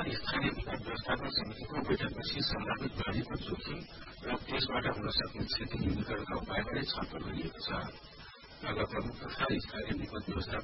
स्थानीय विपद व्यवस्थापन समितिको बैठकपछि सम्भावित बाढीको जोखिम र त्यसबाट हुन सक्ने क्षति न्यूनीकरणका उपायबारे छलफल गरिएको छ। नगर प्रमुख तथा स्थानीय विपद व्यवस्थापन